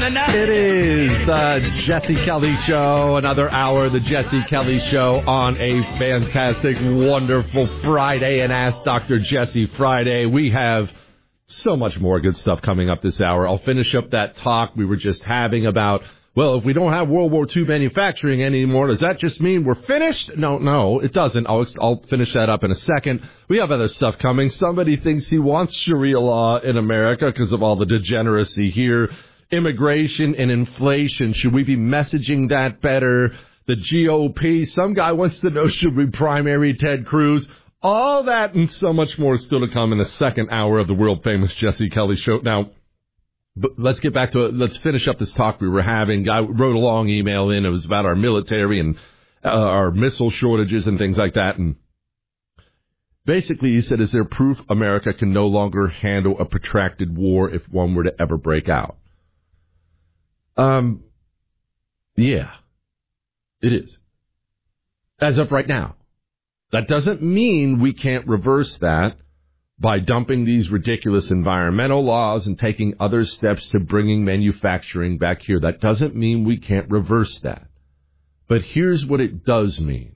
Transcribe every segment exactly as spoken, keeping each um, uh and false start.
the night. It is the Jesse Kelly Show, another hour of the Jesse Kelly Show on a fantastic, wonderful Friday, and Ask Doctor Jesse Friday. We have so much more good stuff coming up this hour. I'll finish up that talk we were just having about, well, if we don't have World War Two manufacturing anymore, does that just mean we're finished? No, no, it doesn't. I'll, I'll finish that up in a second. We have other stuff coming. Somebody thinks he wants Sharia law in America because of all the degeneracy here. Immigration and inflation. Should we be messaging that better? The G O P. Some guy wants to know, should we primary Ted Cruz? All that and so much more is still to come in the second hour of the world-famous Jesse Kelly Show. Now, but let's get back to it. Let's finish up this talk we were having. Guy wrote a long email in. It was about our military and uh, our missile shortages and things like that. And basically, he said, is there proof America can no longer handle a protracted war if one were to ever break out? Um, yeah, it is. As of right now. That doesn't mean we can't reverse that by dumping these ridiculous environmental laws and taking other steps to bringing manufacturing back here. That doesn't mean we can't reverse that. But here's what it does mean.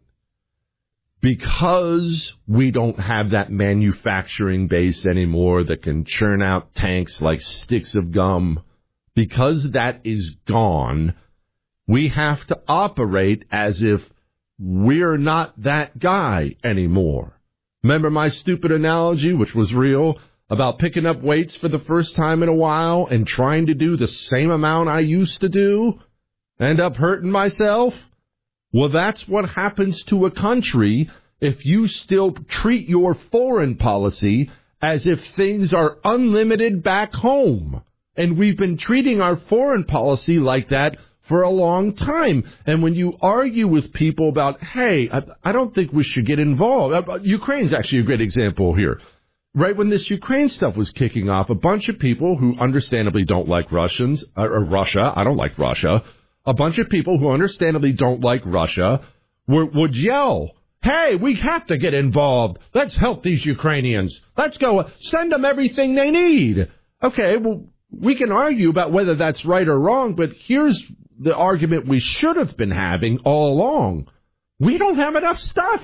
Because we don't have that manufacturing base anymore that can churn out tanks like sticks of gum, because that is gone, we have to operate as if we're not that guy anymore. Remember my stupid analogy, which was real, about picking up weights for the first time in a while and trying to do the same amount I used to do? End up hurting myself? Well, that's what happens to a country if you still treat your foreign policy as if things are unlimited back home. And we've been treating our foreign policy like that for a long time. And when you argue with people about, hey, I, I don't think we should get involved. Uh, Ukraine's actually a great example here. Right when this Ukraine stuff was kicking off, a bunch of people who understandably don't like Russians, uh, or Russia, I don't like Russia, a bunch of people who understandably don't like Russia were, would yell, hey, we have to get involved. Let's help these Ukrainians. Let's go. Send them everything they need. Okay, well, we can argue about whether that's right or wrong, but here's the argument we should have been having all along. We don't have enough stuff.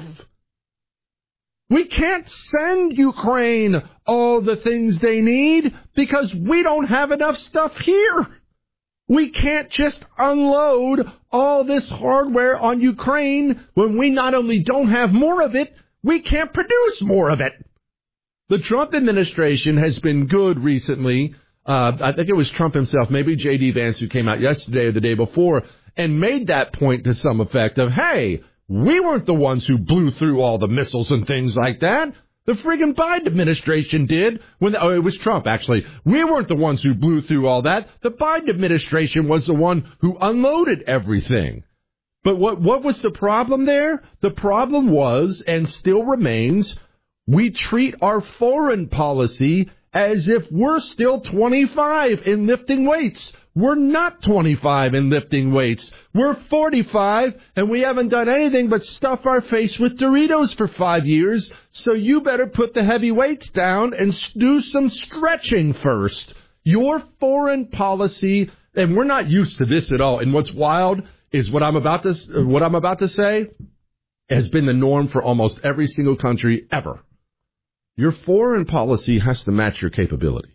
We can't send Ukraine all the things they need because we don't have enough stuff here. We can't just unload all this hardware on Ukraine when we not only don't have more of it, we can't produce more of it. The Trump administration has been good recently. Uh, I think it was Trump himself, maybe J D Vance, who came out yesterday or the day before and made that point to some effect of, hey, we weren't the ones who blew through all the missiles and things like that. The friggin' Biden administration did. When the, oh, it was Trump, actually. We weren't the ones who blew through all that. The Biden administration was the one who unloaded everything. But what, what was the problem there? The problem was, and still remains, we treat our foreign policy as if we're still twenty-five in lifting weights. We're not twenty-five in lifting weights. We're forty-five, and we haven't done anything but stuff our face with Doritos for five years, so you better put the heavy weights down and do some stretching first. Your foreign policy, and we're not used to this at all, and what's wild is what I'm about to, what I'm about to say has been the norm for almost every single country ever. Your foreign policy has to match your capability.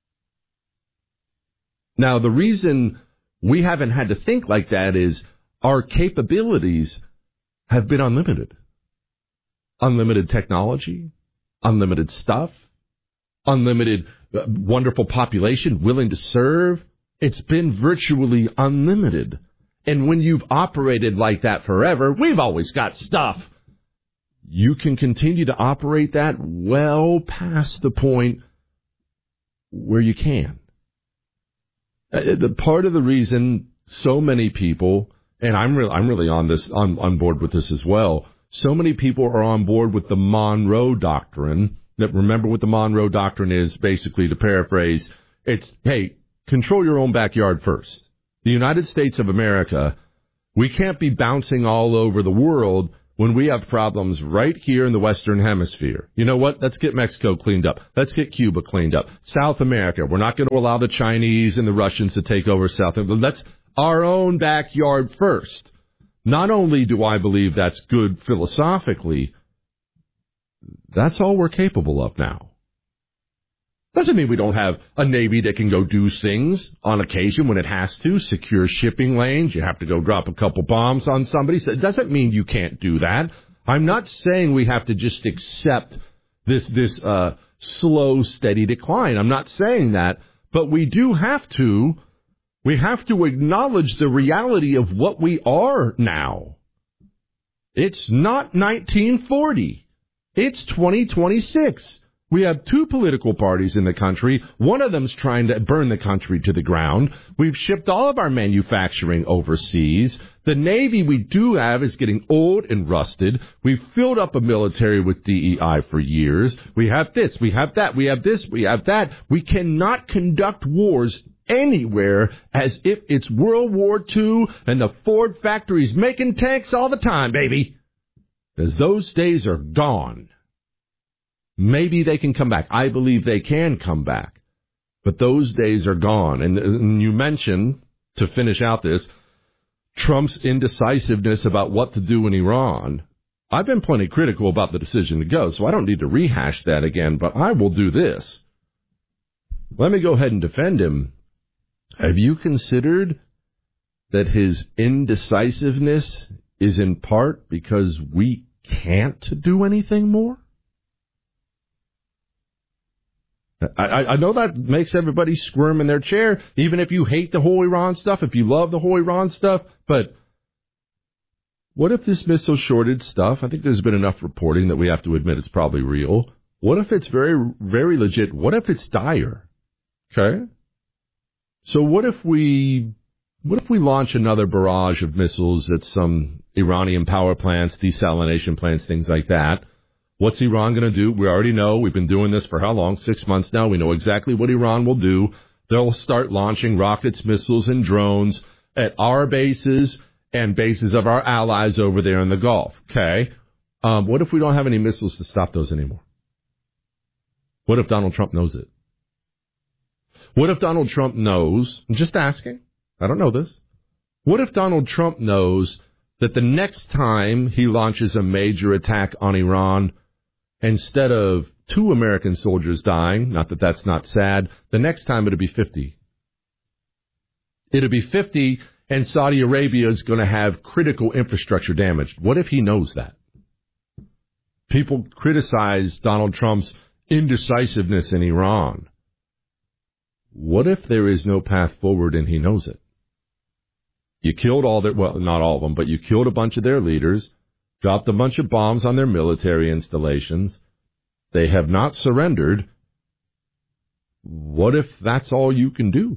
Now, the reason we haven't had to think like that is our capabilities have been unlimited. Unlimited technology, unlimited stuff, unlimited uh, wonderful population willing to serve. It's been virtually unlimited. And when you've operated like that forever, we've always got stuff. You can continue to operate that well past the point where you can. Uh, the part of the reason so many people, and I'm really, I'm really on this, on, on board with this as well. So many people are on board with the Monroe Doctrine. That remember what the Monroe Doctrine is, basically, to paraphrase, it's, hey, control your own backyard first. The United States of America, we can't be bouncing all over the world when we have problems right here in the Western Hemisphere. You know what? Let's get Mexico cleaned up. Let's get Cuba cleaned up. South America, we're not going to allow the Chinese and the Russians to take over South America. Let's our own backyard first. Not only do I believe that's good philosophically, that's all we're capable of now. Doesn't mean we don't have a Navy that can go do things on occasion when it has to, secure shipping lanes. You have to go drop a couple bombs on somebody. So it doesn't mean you can't do that. I'm not saying we have to just accept this this uh, slow, steady decline. I'm not saying that. But we do have to, we have to acknowledge the reality of what we are now. It's not nineteen forty. It's twenty twenty-six. We have two political parties in the country. One of them's trying to burn the country to the ground. We've shipped all of our manufacturing overseas. The Navy we do have is getting old and rusted. We've filled up a military with D E I for years. We have this, we have that, we have this, we have that. We cannot conduct wars anywhere as if it's World War Two and the Ford factory's making tanks all the time, baby. Because those days are gone. Maybe they can come back. I believe they can come back. But those days are gone. And, and you mentioned, to finish out this, Trump's indecisiveness about what to do in Iran. I've been plenty critical about the decision to go, so I don't need to rehash that again, but I will do this. Let me go ahead and defend him. Have you considered that his indecisiveness is in part because we can't do anything more? I, I know that makes everybody squirm in their chair, even if you hate the whole Iran stuff, if you love the whole Iran stuff. But what if this missile shortage stuff, I think there's been enough reporting that we have to admit it's probably real. What if it's very, very legit? What if it's dire? Okay? So what if we, what if we launch another barrage of missiles at some Iranian power plants, desalination plants, things like that? What's Iran going to do? We already know. We've been doing this for how long? Six months now. We know exactly what Iran will do. They'll start launching rockets, missiles, and drones at our bases and bases of our allies over there in the Gulf. Okay. Um, what if we don't have any missiles to stop those anymore? What if Donald Trump knows it? What if Donald Trump knows? I'm just asking. I don't know this. What if Donald Trump knows that the next time he launches a major attack on Iran, instead of two American soldiers dying, not that that's not sad, the next time it'll be fifty. It'll be fifty, and Saudi Arabia is going to have critical infrastructure damaged. What if he knows that? People criticize Donald Trump's indecisiveness in Iran. What if there is no path forward and he knows it? You killed all their, well, not all of them, but you killed a bunch of their leaders, dropped a bunch of bombs on their military installations. They have not surrendered. What if that's all you can do?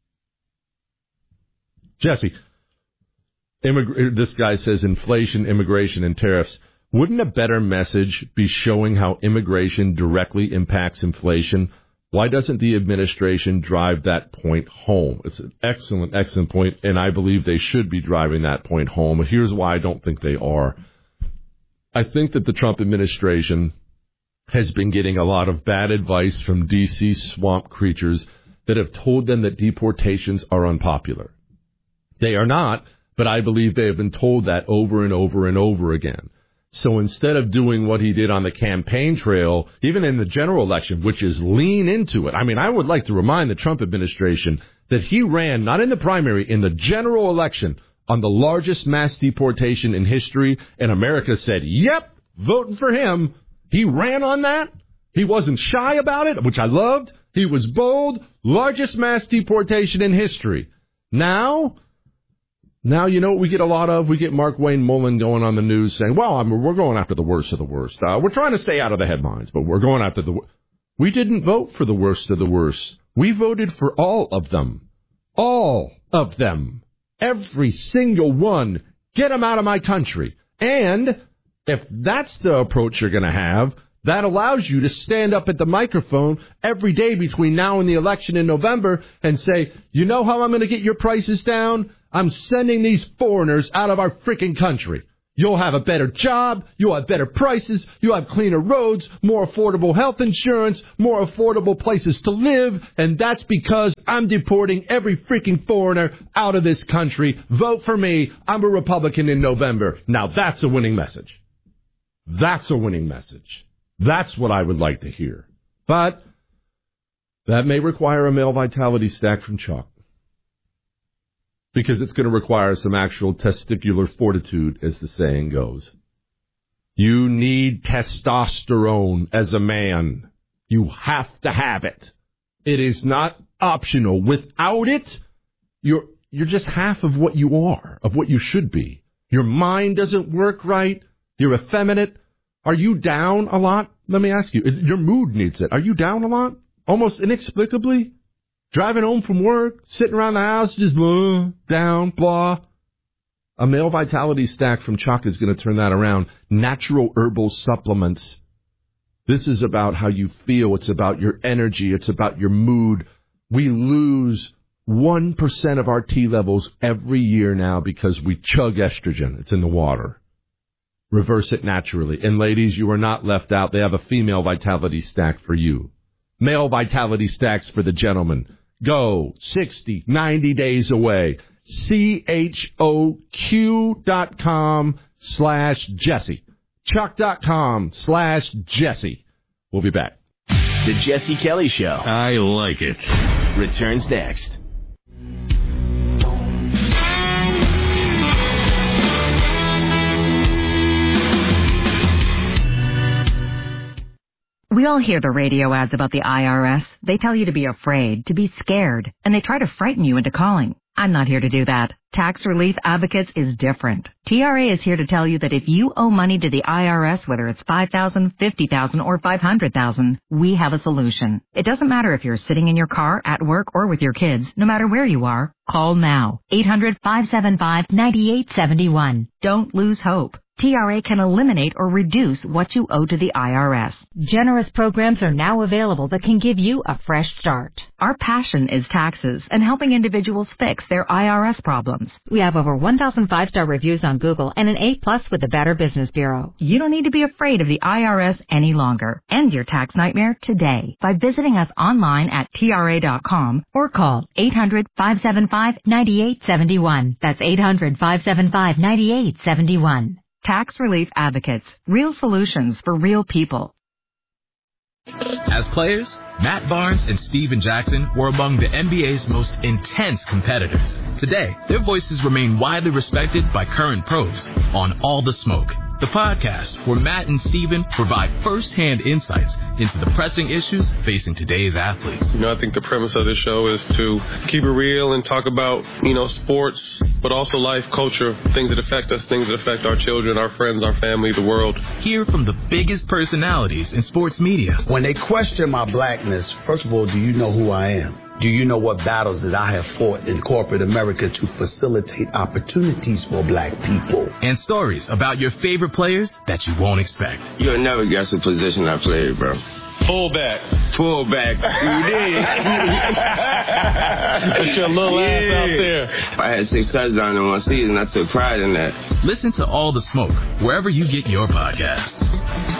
Jesse, immig- this guy says inflation, immigration, and tariffs. Wouldn't a better message be showing how immigration directly impacts inflation? Why doesn't the administration drive that point home? It's an excellent, excellent point, and I believe they should be driving that point home. Here's why I don't think they are. I think that the Trump administration has been getting a lot of bad advice from D C swamp creatures that have told them that deportations are unpopular. They are not, but I believe they have been told that over and over and over again. So instead of doing what he did on the campaign trail, even in the general election, which is lean into it. I mean, I would like to remind the Trump administration that he ran, not in the primary, in the general election on the largest mass deportation in history. And America said, yep, voting for him. He ran on that. He wasn't shy about it, which I loved. He was bold. Largest mass deportation in history. Now... Now, you know what we get a lot of? We get Mark Wayne Mullen going on the news saying, well, I mean, we're going after the worst of the worst. Uh, we're trying to stay out of the headlines, but we're going after the worst. We didn't vote for the worst of the worst. We voted for all of them. All of them. Every single one. Get them out of my country. And if that's the approach you're going to have, that allows you to stand up at the microphone every day between now and the election in November and say, you know how I'm going to get your prices down? I'm sending these foreigners out of our freaking country. You'll have a better job, you'll have better prices, you'll have cleaner roads, more affordable health insurance, more affordable places to live, and that's because I'm deporting every freaking foreigner out of this country. Vote for me. I'm a Republican in November. Now that's a winning message. That's a winning message. That's what I would like to hear. But that may require a male vitality stack from Chuck, because it's going to require some actual testicular fortitude, as the saying goes. You need testosterone as a man. You have to have it. It is not optional. Without it, you're you're just half of what you are, of what you should be. Your mind doesn't work right. You're effeminate. Are you down a lot? Let me ask you. Your mood needs it. Are you down a lot? Almost inexplicably? Driving home from work, sitting around the house, just blah, down, blah. A male vitality stack from Chuck is going to turn that around. Natural herbal supplements. This is about how you feel. It's about your energy. It's about your mood. We lose one percent of our T levels every year now because we chug estrogen. It's in the water. Reverse it naturally. And ladies, you are not left out. They have a female vitality stack for you. Male vitality stacks for the gentleman. Go sixty, ninety days away. C H O Q dot com slash Jesse. Chuck dot com slash Jesse. We'll be back. The Jesse Kelly Show. I like it. Returns next. We all hear the radio ads about the I R S. They tell you to be afraid, to be scared, and they try to frighten you into calling. I'm not here to do that. Tax Relief Advocates is different. T R A is here to tell you that if you owe money to the I R S, whether it's five thousand dollars, fifty thousand dollars, or five hundred thousand dollars, we have a solution. It doesn't matter if you're sitting in your car, at work, or with your kids. No matter where you are, call now. eight hundred, five seven five, nine eight seven one. Don't lose hope. T R A can eliminate or reduce what you owe to the I R S. Generous programs are now available that can give you a fresh start. Our passion is taxes and helping individuals fix their I R S problems. We have over one thousand five-star reviews on Google and an A plus with the Better Business Bureau. You don't need to be afraid of the I R S any longer. End your tax nightmare today by visiting us online at T R A dot com or call eight hundred, five seven five, nine eight seven one. That's eight hundred, five seven five, nine eight seven one. Tax Relief Advocates. Real solutions for real people. As players, Matt Barnes and Steven Jackson were among the N B A's most intense competitors. Today, their voices remain widely respected by current pros on All the Smoke, the podcast where Matt and Steven provide first-hand insights into the pressing issues facing today's athletes. You know, I think the premise of this show is to keep it real and talk about, you know, sports, but also life, culture, things that affect us, things that affect our children, our friends, our family, the world. Hear from the biggest personalities in sports media. When they question my blackness, first of all, do you know who I am? Do you know what battles that I have fought in corporate America to facilitate opportunities for black people? And stories about your favorite players that you won't expect. You'll never guess the position I played, bro. Fullback. Fullback. You did. Put your little yeah. ass out there. I had six touchdowns in one season. I took pride in that. Listen to All the Smoke wherever you get your podcasts.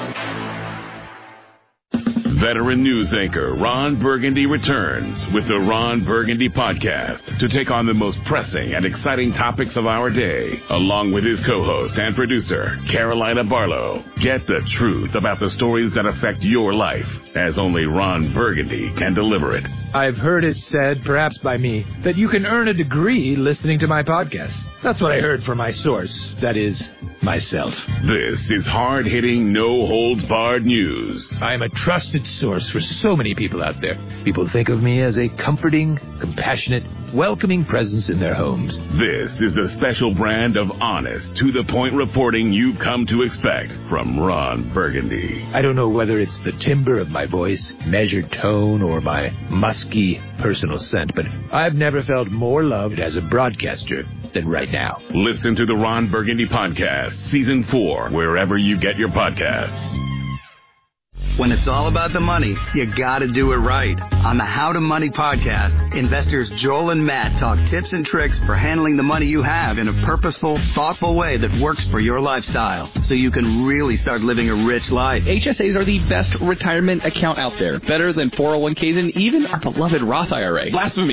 Veteran news anchor Ron Burgundy returns with the Ron Burgundy Podcast to take on the most pressing and exciting topics of our day, along with his co-host and producer, Carolina Barlow. Get the truth about the stories that affect your life, as only Ron Burgundy can deliver it. I've heard it said, perhaps by me, that you can earn a degree listening to my podcast. That's what I heard from my source. That is, myself. This is hard-hitting, no-holds-barred news. I am a trusted source for so many people out there. People think of me as a comforting, compassionate, welcoming presence in their homes. This is the special brand of honest, to-the-point reporting you've come to expect from Ron Burgundy. I don't know whether it's the timbre of my voice, measured tone, or my musky personal scent, but I've never felt more loved as a broadcaster than right now. Listen to the Ron Burgundy Podcast, Season four, wherever you get your podcasts. When it's all about the money, you gotta do it right. On the How to Money podcast, investors Joel and Matt talk tips and tricks for handling the money you have in a purposeful, thoughtful way that works for your lifestyle, so you can really start living a rich life. H S As are the best retirement account out there. Better than four oh one k's and even our beloved Roth I R A. Blasphemy.